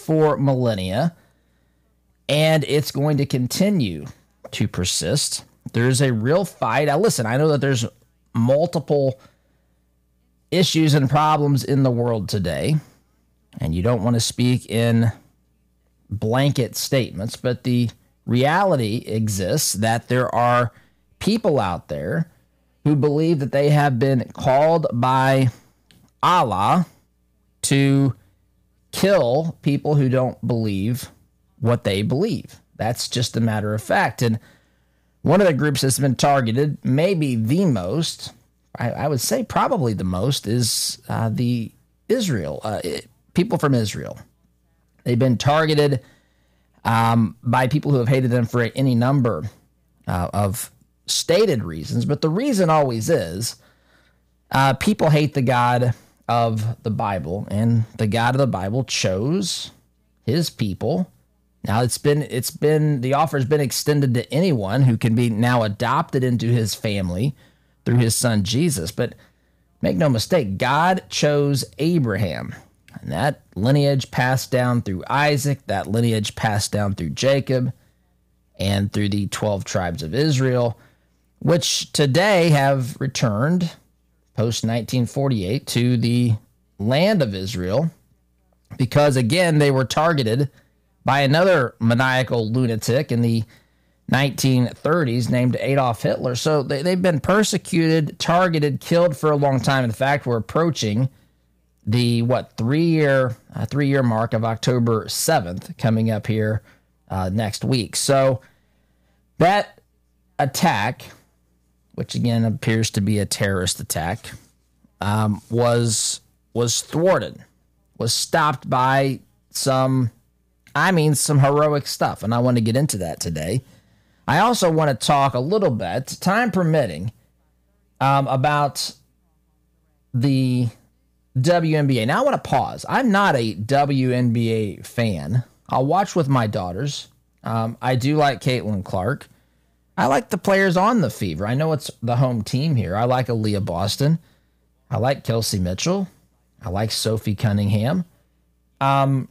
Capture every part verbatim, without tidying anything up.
for millennia, and it's going to continue to persist. There's a real fight. Now, listen, I know that there's multiple issues and problems in the world today, and you don't want to speak in blanket statements, but the reality exists that there are people out there who believe that they have been called by Allah to kill people who don't believe what they believe. That's just a matter of fact. And one of the groups that's been targeted, maybe the most, I, I would say probably the most, is uh, the Israel, uh, people from Israel. They've been targeted um, by people who have hated them for any number uh, of stated reasons. But the reason always is uh, people hate the God of the Bible, and the God of the Bible chose his people. Now it's been it's been the offer has been extended to anyone who can be now adopted into his family through his son Jesus. But make no mistake, God chose Abraham, and that lineage passed down through Isaac, that lineage passed down through Jacob, and through the twelve tribes of Israel, which today have returned post nineteen forty-eight to the land of Israel, because again they were targeted by another maniacal lunatic in the nineteen thirties named Adolf Hitler. So they, they've been persecuted, targeted, killed for a long time. In fact, we're approaching the, what, three-year uh, three-year mark of October seventh coming up here uh, next week. So that attack, which again appears to be a terrorist attack, um, was was thwarted, was stopped by some... I mean, some heroic stuff, and I want to get into that today. I also want to talk a little bit, time permitting, um, about the W N B A. Now, I want to pause. I'm not a W N B A fan. I'll watch with my daughters. Um, I do like Caitlin Clark. I like the players on the Fever. I know it's the home team here. I like Aaliyah Boston. I like Kelsey Mitchell. I like Sophie Cunningham. Um...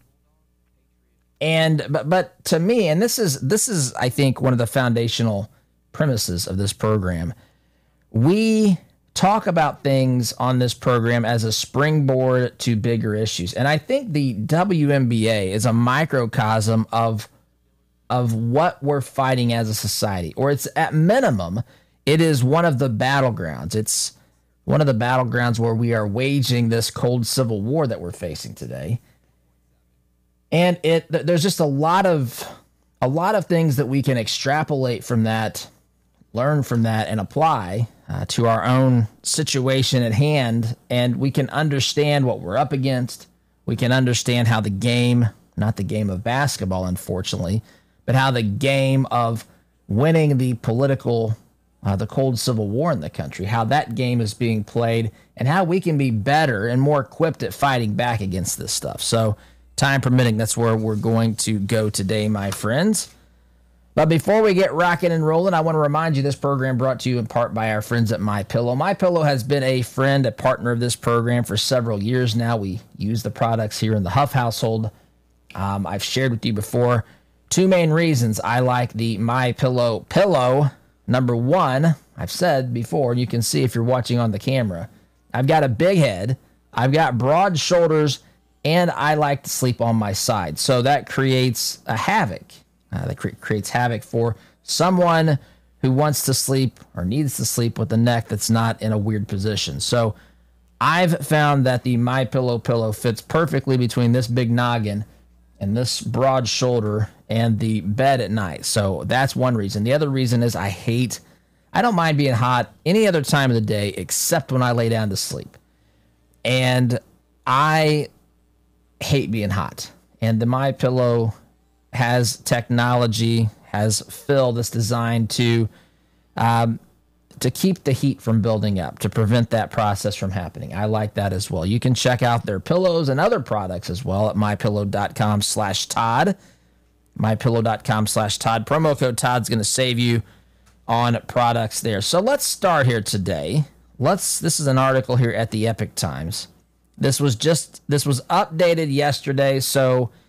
And but but to me, and this is this is I think one of the foundational premises of this program, we talk about things on this program as a springboard to bigger issues. And I think the W N B A is a microcosm of of what we're fighting as a society, or it's at minimum, it is one of the battlegrounds. It's one of the battlegrounds where we are waging this cold civil war that we're facing today. And it there's just a lot of a lot of things that we can extrapolate from that, learn from that, and apply uh, to our own situation at hand. And we can understand what we're up against. We can understand how the game, not the game of basketball, unfortunately, but how the game of winning the political, uh, the cold civil war in the country, how that game is being played, and how we can be better and more equipped at fighting back against this stuff. So, time permitting, that's where we're going to go today, my friends. But before we get rocking and rolling, I want to remind you this program brought to you in part by our friends at MyPillow. MyPillow has been a friend, a partner of this program for several years now. We use the products here in the Huff household. Um, I've shared with you before two main reasons I like the MyPillow pillow. Number one, I've said before, and you can see if you're watching on the camera, I've got a big head, I've got broad shoulders, and I like to sleep on my side. So that creates a havoc. Uh, that cre- creates havoc for someone who wants to sleep or needs to sleep with a neck that's not in a weird position. So I've found that the MyPillow pillow fits perfectly between this big noggin and this broad shoulder and the bed at night. So that's one reason. The other reason is I hate, I don't mind being hot any other time of the day except when I lay down to sleep. And I hate being hot, and the MyPillow has technology, has fill that's designed to um, to keep the heat from building up, to prevent that process from happening. I like that as well. You can check out their pillows and other products as well at mypillow.com slash Todd. mypillow.com slash Todd. Promo code Todd's going to save you on products there. So let's start here today. Let's. This is an article here at the Epic Times. This was just this was updated yesterday, so